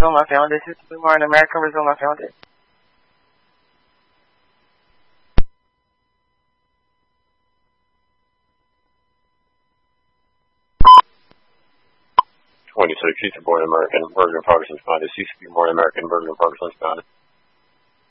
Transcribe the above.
resume, I found it. Used to be more an American, resume, I found it. Used to be more an American, Bergen Parkinson's found it. Used to be more an American, Bergen Parkinson's found it.